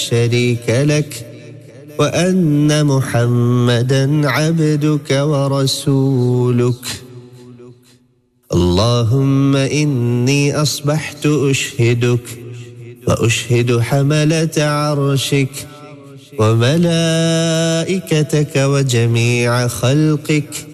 شريك لك وأن محمدا عبدك ورسولك. اللهم إني أصبحت أشهدك وأشهد حملة عرشك وملائكتك وجميع خلقك